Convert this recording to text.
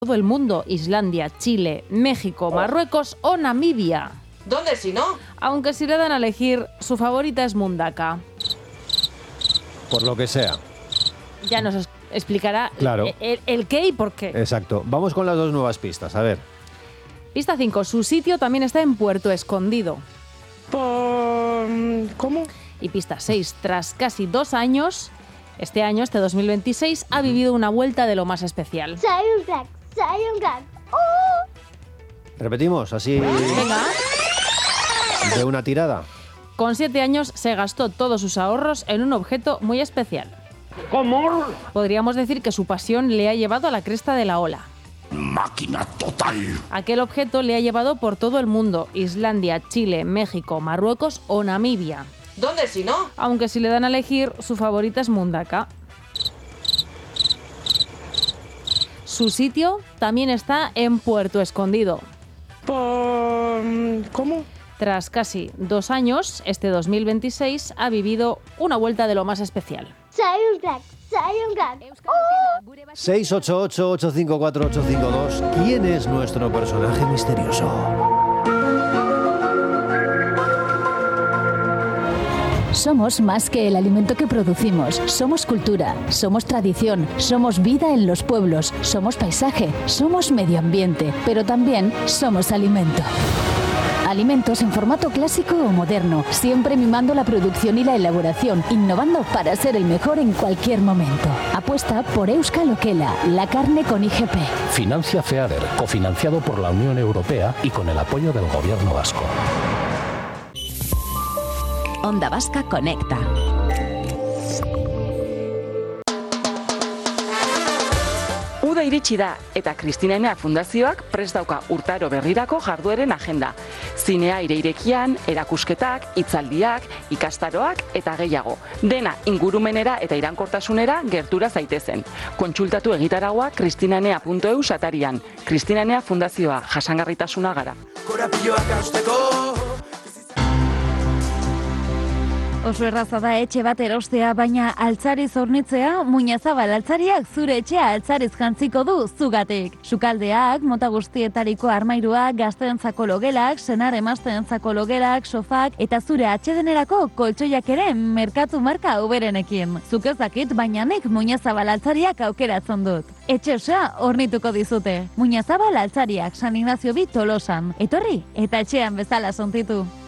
todo el mundo: Islandia, Chile, México, Marruecos o Namibia. ¿Dónde si no? Aunque si le dan a elegir, su favorita es Mundaka. Por lo que sea. Ya nos explicará Claro. el qué y por qué. Exacto. Vamos con las dos nuevas pistas, a ver. Pista 5. Su sitio también está en Puerto Escondido. ¿Cómo? Y pista 6. Tras casi 2 años, este 2026, ha vivido una vuelta de lo más especial. Soy un crack. Repetimos, así Venga. de una tirada. Con 7 años se gastó todos sus ahorros en un objeto muy especial. ¿Cómo? Podríamos decir que su pasión le ha llevado a la cresta de la ola. Máquina total. Aquel objeto le ha llevado por todo el mundo: Islandia, Chile, México, Marruecos o Namibia. ¿Dónde si no? Aunque si le dan a elegir, su favorita es Mundaka. Su sitio también está en Puerto Escondido. ¿Cómo? Tras casi 2 años, este 2026 ha vivido una vuelta de lo más especial. Soy un crack. 688-854-852. ¿Quién es nuestro personaje misterioso? Somos más que el alimento que producimos. Somos cultura, somos tradición, somos vida en los pueblos, somos paisaje, somos medio ambiente, pero también somos alimento. Alimentos en formato clásico o moderno, siempre mimando la producción y la elaboración, innovando para ser el mejor en cualquier momento. Apuesta por Euskal Okela, la carne con IGP. Financia FEADER, cofinanciado por la Unión Europea y con el apoyo del Gobierno vasco. Onda Vasca Conecta. Uda iritsi da eta Kristina Enea Fundazioak prest dauka urtaro berrirako jardueren agenda. Zinea aire irekian, erakusketak, hitzaldiak, ikastaroak eta gehiago. Dena ingurumenera eta iraunkortasunera gertura zaitezen. Kontsultatu egitaragua kristinaenea.eus atarian. Kristina Enea Fundazioa, jasangarritasuna gara. Oso erraza da etxe bat erostea, baina altzariz hornitzea, Muñazabal altzariak zure etxea altzariz jantziko du zugatik. Sukaldeak, mota guztietariko armairuak, gazteentzako logelak, senar emazteentzako logelak, sofak eta zure atsedenerako koltsoiak ere merkatu marka uberenekin. Zuk ez dakit, baina nik Muñazabal altzariak aukeratzen dut. Etxe osoa hornituko dizute. Muñazabal altzariak, San Ignacio bi Tolosan. Etorri eta etxean bezala sontitu.